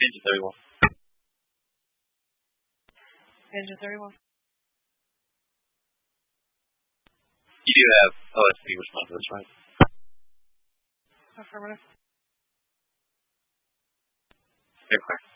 Engine 31. Engine 31. You do have OSP respond to this, right? Affirmative. Aircraft.